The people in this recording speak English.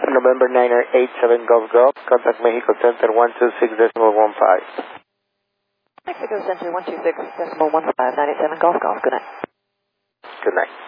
November 987 Golf Golf. Contact Mexico Center 126.15. Mexico Center 126.15, 987 Golf Golf. Good night. Good night.